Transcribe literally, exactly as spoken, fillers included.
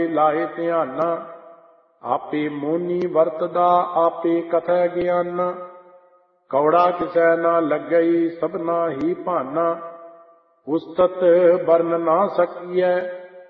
ਲਾਏ ਧਿਆਨਾ। ਆਪੇ ਮੋਨੀ ਵਰਤਦਾ ਆਪੇ ਕਥੈ ਗਿਆਨਾ। ਕੌੜਾ ਕਿਸੈ ਨਾ ਲੱਗਈ ਸਭਨਾ ਹੀ ਭਾਨਾ। ਉਸਤਤ ਵਰਨ ਨਾ ਸਕੀਐ